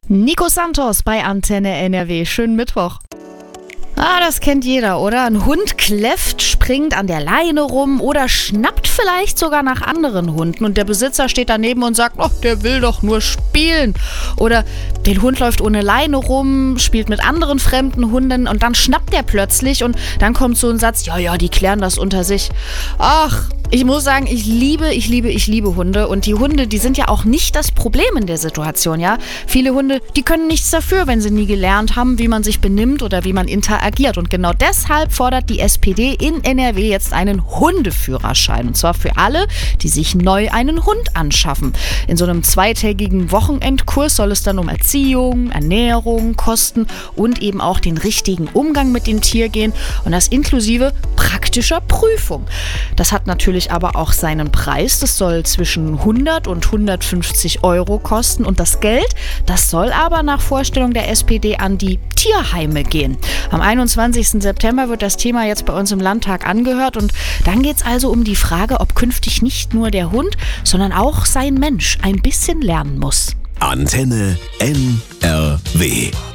Nico Santos bei Antenne NRW. Schönen Mittwoch. Das kennt jeder, oder? Ein Hund kläfft, springt an der Leine rum oder schnappt vielleicht sogar nach anderen Hunden und der Besitzer steht daneben und sagt, der will doch nur spielen. Oder der Hund läuft ohne Leine rum, spielt mit anderen fremden Hunden und dann schnappt der plötzlich und dann kommt so ein Satz, ja, die klären das unter sich. Ich muss sagen, ich liebe Hunde und die Hunde, die sind ja auch nicht das Problem in der Situation, ja. Viele Hunde, die können nichts dafür, wenn sie nie gelernt haben, wie man sich benimmt oder wie man interagiert und genau deshalb fordert die SPD in NRW jetzt einen Hundeführerschein und zwar für alle, die sich neu einen Hund anschaffen. In so einem zweitägigen Wochenendkurs soll es dann um Erziehung, Ernährung, Kosten und eben auch den richtigen Umgang mit dem Tier gehen und das inklusive praktischer Prüfung. Das hat natürlich aber auch seinen Preis. Das soll zwischen 100 und 150 Euro kosten und das Geld, das soll aber nach Vorstellung der SPD an die Tierheime gehen. Am 21. September wird das Thema jetzt bei uns im Landtag angehört und dann geht es also um die Frage, ob künftig nicht nur der Hund, sondern auch sein Mensch ein bisschen lernen muss. Antenne NRW.